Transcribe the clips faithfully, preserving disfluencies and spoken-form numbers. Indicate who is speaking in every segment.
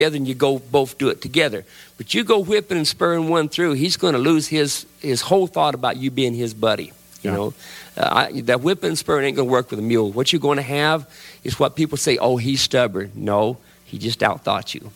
Speaker 1: together and you go both do it together. But you go whipping and spurring one through, he's going to lose his, his whole thought about you being his buddy. You yeah. know, uh, I, that whipping and spurring ain't going to work with a mule. What you're going to have is what people say, oh, he's stubborn. No, he just outthought you.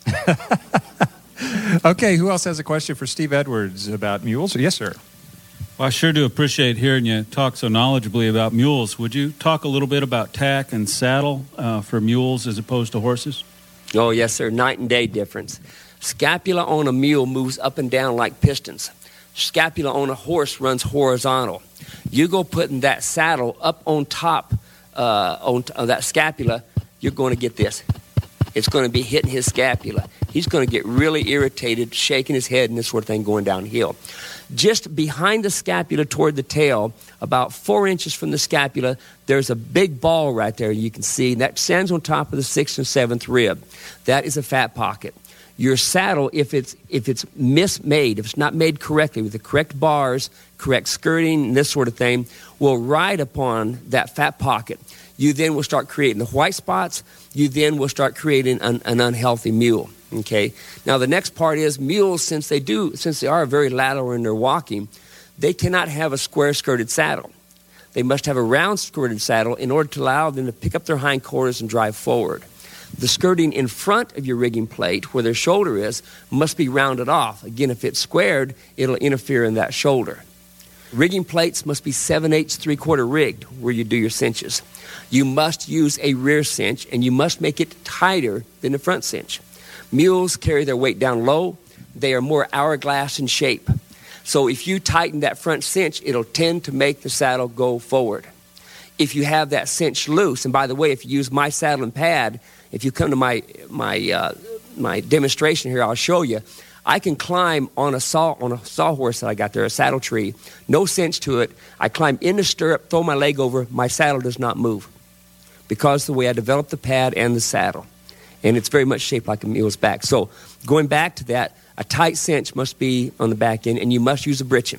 Speaker 2: Okay, who else has a question for Steve Edwards about mules? Yes, sir.
Speaker 3: Well, I sure do appreciate hearing you talk so knowledgeably about mules. Would you talk a little bit about tack and saddle uh, for mules as opposed to horses?
Speaker 1: Oh, yes, sir. Night and day difference. Scapula on a mule moves up and down like pistons. Scapula on a horse runs horizontal. You go putting that saddle up on top uh, on t- of that scapula, you're going to get this. It's going to be hitting his scapula. He's going to get really irritated, shaking his head and this sort of thing going downhill. Just behind the scapula toward the tail, about four inches from the scapula, there's a big ball right there you can see. That stands on top of the sixth and seventh rib. That is a fat pocket. Your saddle, if it's if it's mismade, if it's not made correctly with the correct bars, correct skirting, and this sort of thing, will ride upon that fat pocket. You then will start creating the white spots. You then will start creating an, an unhealthy mule. Okay. Now the next part is mules, since they do, since they are very lateral in their walking, they cannot have a square skirted saddle. They must have a round skirted saddle in order to allow them to pick up their hindquarters and drive forward. The skirting in front of your rigging plate, where their shoulder is, must be rounded off. Again, if it's squared, it'll interfere in that shoulder. Rigging plates must be seven eighths, three-quarter rigged where you do your cinches. You must use a rear cinch, and you must make it tighter than the front cinch. Mules carry their weight down low. They are more hourglass in shape. So if you tighten that front cinch, it'll tend to make the saddle go forward. If you have that cinch loose, and by the way, if you use my saddle and pad, if you come to my my uh, my demonstration here, I'll show you. I can climb on a saw on a sawhorse that I got there, a saddle tree, no cinch to it. I climb in the stirrup, throw my leg over, my saddle does not move because of the way I developed the pad and the saddle. And it's very much shaped like a mule's back. So going back to that, a tight cinch must be on the back end, and you must use a britchin.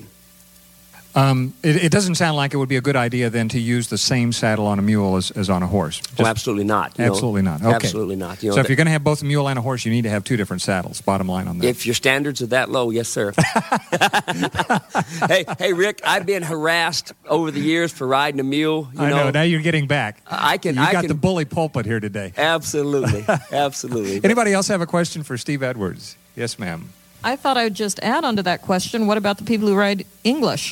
Speaker 2: Um, it, it doesn't sound like it would be a good idea then to use the same saddle on a mule as, as on a horse. Just,
Speaker 1: oh, absolutely not.
Speaker 2: Absolutely know, not. Okay.
Speaker 1: Absolutely not. You know,
Speaker 2: so if you're going to have both a mule and a horse, you need to have two different saddles. Bottom line on that.
Speaker 1: If your standards are that low, yes, sir. hey, hey, Rick, I've been harassed over the years for riding a mule. You
Speaker 2: I know.
Speaker 1: know.
Speaker 2: Now you're getting back.
Speaker 1: I can.
Speaker 2: You
Speaker 1: I
Speaker 2: got
Speaker 1: can,
Speaker 2: the bully pulpit here today.
Speaker 1: Absolutely, absolutely.
Speaker 2: Anybody else have a question for Steve Edwards? Yes, ma'am.
Speaker 4: I thought I would just add on to that question. What about the people who ride English?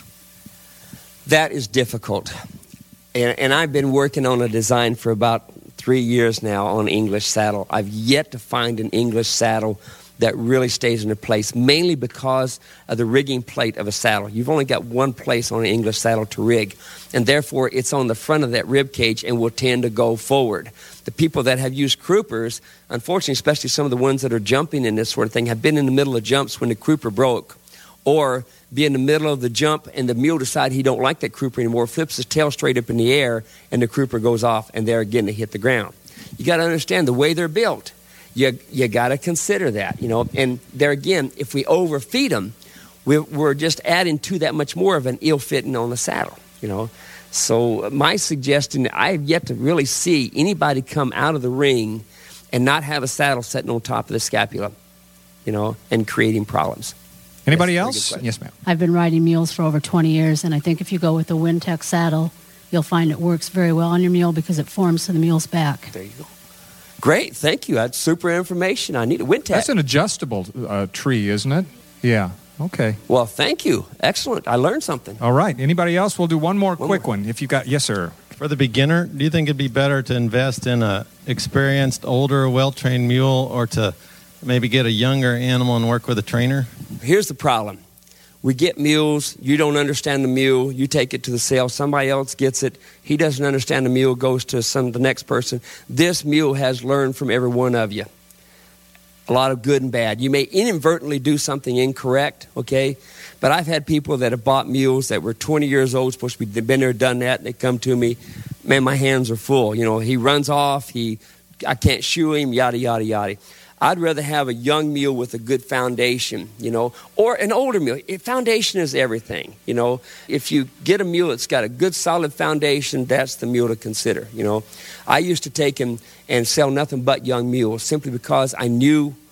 Speaker 1: That is difficult. And, and I've been working on a design for about three years now on English saddle. I've yet to find an English saddle that really stays in place, mainly because of the rigging plate of a saddle. You've only got one place on an English saddle to rig, and therefore it's on the front of that rib cage and will tend to go forward. The people that have used croupers, unfortunately, especially some of the ones that are jumping in this sort of thing, have been in the middle of jumps when the crouper broke, or be in the middle of the jump and the mule decide he don't like that crouper anymore, flips his tail straight up in the air, and the crouper goes off, and there again they hit the ground. You got to understand the way they're built. You you got to consider that, you know. And there again, if we overfeed them, we're, we're just adding to that much more of an ill fitting on the saddle, you know. So my suggestion, I have yet to really see anybody come out of the ring and not have a saddle sitting on top of the scapula, you know, and creating problems.
Speaker 2: Anybody else? Yes, ma'am.
Speaker 5: I've been riding mules for over twenty years, and I think if you go with the Wintec saddle, you'll find it works very well on your mule because it forms to the mule's back.
Speaker 1: There you go. Great, thank you. That's super information. I need a Wintec.
Speaker 2: That's an adjustable uh, tree, isn't it? Yeah. Okay.
Speaker 1: Well, thank you. Excellent. I learned something.
Speaker 2: All right. Anybody else? We'll do one more
Speaker 1: one
Speaker 2: quick
Speaker 1: more.
Speaker 2: one. If you got, yes, sir.
Speaker 6: For the beginner, do you think it'd be better to invest in a experienced, older, well-trained mule, or to maybe get a younger animal and work with a trainer?
Speaker 1: Here's the problem. We get mules, you don't understand the mule, you take it to the sale, somebody else gets it, he doesn't understand the mule, goes to some the next person. This mule has learned from every one of you. A lot of good and bad. You may inadvertently do something incorrect, okay? But I've had people that have bought mules that were twenty years old, supposed to be been there, done that, and they come to me, man, my hands are full. You know, he runs off, he, I can't shoe him, yada, yada, yada. I'd rather have a young mule with a good foundation, you know, or an older mule. Foundation is everything, you know. If you get a mule that's got a good, solid foundation, that's the mule to consider, you know. I used to take him and sell nothing but young mules simply because I knew